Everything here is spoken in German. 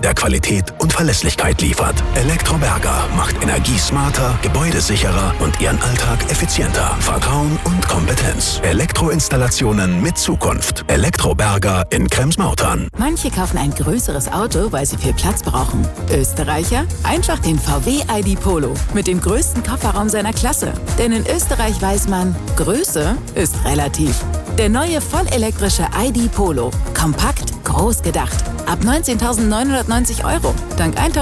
der Qualität und Verlässlichkeit liefert. Elektroberger macht Energie smarter, gebäudesicherer und Ihren Alltag effizienter. Vertrauen und Kompetenz. Elektroinstallationen mit Zukunft. Elektroberger in Krems-Mautern. Manche kaufen ein größeres Auto, weil sie viel Platz brauchen. Österreicher? Einfach den VW ID Polo mit dem größten Kofferraum seiner Klasse. Denn in Österreich weiß man, Größe ist relativ. Der neue vollelektrische ID Polo. Kompakt, groß gedacht. Ab 19.990 €. Dank